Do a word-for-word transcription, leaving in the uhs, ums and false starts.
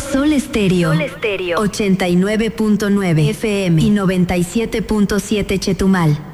Sol Estéreo. Sol Estéreo. ochenta y nueve punto nueve F M y noventa y siete punto siete Chetumal.